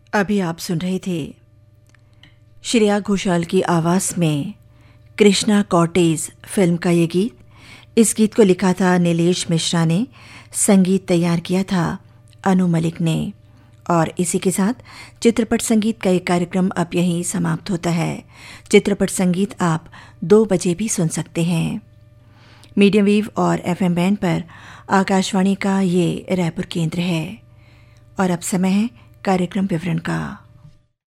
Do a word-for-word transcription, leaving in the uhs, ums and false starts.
अभी आप सुन रहे थे श्रेया घोषाल की आवाज़ में कृष्णा कॉटेज फिल्म का ये गीत। इस गीत को लिखा था नीलेश मिश्रा ने, संगीत तैयार किया था अनु मलिक ने। और इसी के साथ चित्रपट संगीत का एक कार्यक्रम अब यहीं समाप्त होता है। चित्रपट संगीत आप दो बजे भी सुन सकते हैं मीडियम वेव और एफएम बैंड पर। आकाशवाणी का ये रायपुर केंद्र है और अब समय है कार्यक्रम विवरण का।